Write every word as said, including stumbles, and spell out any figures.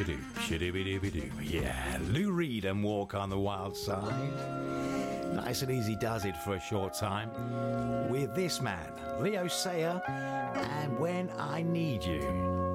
Yeah, Lou Reed and Walk on the Wild Side. Nice and easy does it for a short time with this man, Leo Sayer, and When I Need You.